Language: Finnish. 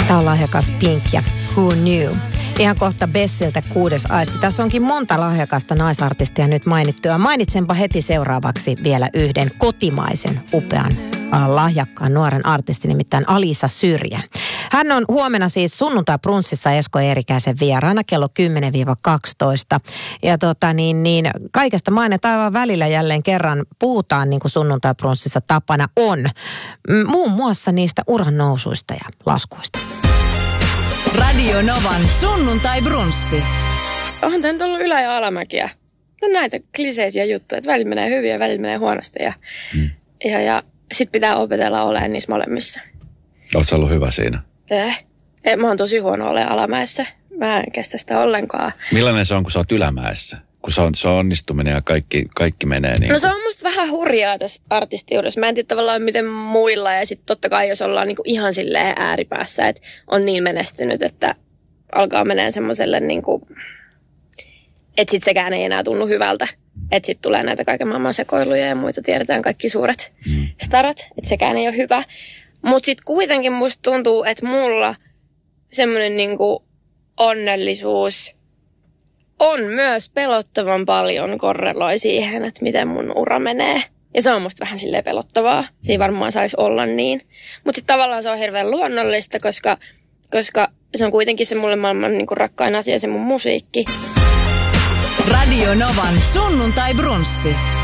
Tämä on lahjakas Pink ja Who Knew. Ihan kohta Bessiltä 6. aisti. Tässä onkin monta lahjakasta naisartistia nyt mainittua. Mainitsenpa heti seuraavaksi vielä yhden kotimaisen upean lahjakkaan nuoren artistin, nimittäin Alisa Syrjän. Hän on huomenna siis sunnuntai-brunssissa Esko Eerikäisen vieraana kello 10-12. Ja kaikesta mainitaan aivan välillä jälleen kerran puhutaan niin kuin sunnuntai-brunssissa tapana on. Muun muassa niistä uran nousuista ja laskuista. Radio Novan sunnuntai-brunssi. Onhan tämä nyt ollut ylä- ja alamäkiä. Näitä kliseisiä juttuja, että välillä menee hyvin ja välillä menee huonosti. Ja sit pitää opetella olemaan niissä molemmissa. Oletko ollut hyvä siinä? Mä oon tosi huono olemaan alamäessä. Mä en kestä sitä ollenkaan. Millainen se on, kun sä oot ylämäessä? Kun se on onnistuminen ja kaikki menee niin. No se on musta vähän hurjaa tässä artistiudessa. Mä en tiedä tavallaan miten muilla. Ja sitten totta kai jos ollaan niinku ihan silleen ääripäässä, että on niin menestynyt, että alkaa menee semmoiselle niinku, että sit sekään ei enää tunnu hyvältä. Että sit tulee näitä kaiken maailman sekoiluja ja muita. Tiedetään kaikki suuret starat, että sekään ei ole hyvä. Mutta sit kuitenkin musta tuntuu, että mulla semmoinen niinku onnellisuus on myös pelottavan paljon korreloi siihen, että miten mun ura menee. Ja se on musta vähän silleen pelottavaa. Se ei varmaan saisi olla niin. Mutta sitten tavallaan se on hirveän luonnollista, koska se on kuitenkin se mulle maailman niinku rakkain asia, se mun musiikki. Radio Novan sunnuntai-brunssi.